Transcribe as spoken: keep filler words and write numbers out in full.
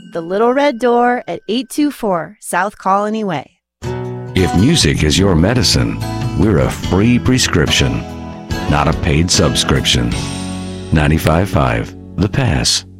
The Little Red Door at eight two four South Colony Way. If music is your medicine, we're a free prescription, not a paid subscription. ninety-five point five The Pass.